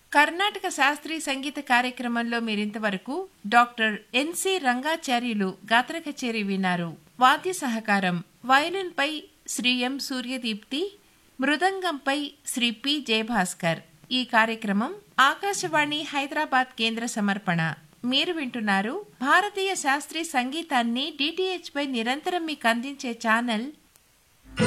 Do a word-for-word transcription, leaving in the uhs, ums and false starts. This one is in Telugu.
కర్ణాటక శాస్త్రీయ సంగీత కార్యక్రమంలో మీరింతవరకు డాక్టర్ ఎన్సి రంగాచార్యులు గాత్ర కచేరీ విన్నారు. వాద్య సహకారం వయలిన్పై శ్రీ ఎం సూర్యదీప్తి, మృదంగంపై శ్రీ పి జయభాస్కర్. ఈ కార్యక్రమం ఆకాశవాణి హైదరాబాద్ కేంద్ర సమర్పణ. మీరు వింటున్నారు భారతీయ శాస్త్రీయ సంగీతాన్ని డిటిహెచ్ పై నిరంతరం మీకు అందించే ఛానల్